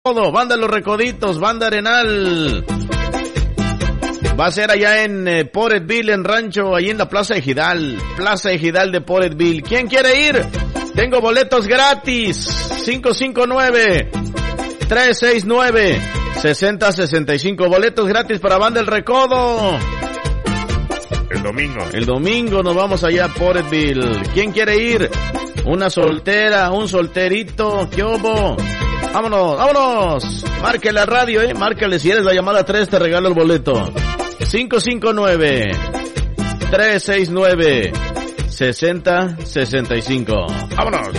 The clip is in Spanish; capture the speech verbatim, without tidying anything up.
Banda Los Recoditos, Banda Arenal. Va a ser allá en eh, Porterville, en Rancho, ahí en la Plaza Ejidal. Plaza Ejidal de Porterville. ¿Quién quiere ir? Tengo boletos gratis. cinco cinco nueve, tres seis nueve, seis cero seis cinco. Boletos gratis para Banda El Recodo. El domingo. El domingo nos vamos allá a Porterville. ¿Quién quiere ir? Una soltera, un solterito. ¿Qué hubo? Vámonos, vámonos. Márquele la radio, eh. Márcale, si eres la llamada tres, te regalo el boleto. cinco cinco nueve, tres seis nueve, seis cero seis cinco. Vámonos.